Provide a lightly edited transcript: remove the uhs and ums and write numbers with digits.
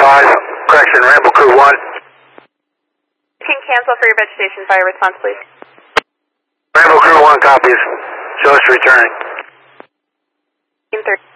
5, correction, Rambo Crew 1. You can cancel for your vegetation fire response, please. Rambo Crew 1 copies. Show us returning. In 30.